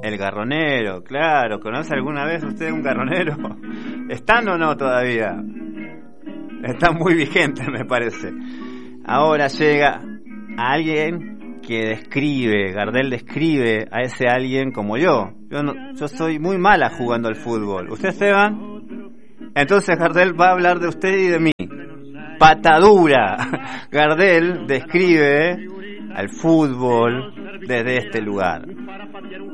El garronero, claro. ¿Conoce alguna vez usted un garronero? ¿Están o no todavía? Están muy vigentes, me parece. Ahora llega alguien que describe, Gardel describe a ese alguien como yo. Yo soy muy mala jugando al fútbol. ¿Usted, Esteban? Entonces Gardel va a hablar de usted y de mí. Patadura. Gardel describe al fútbol desde este lugar.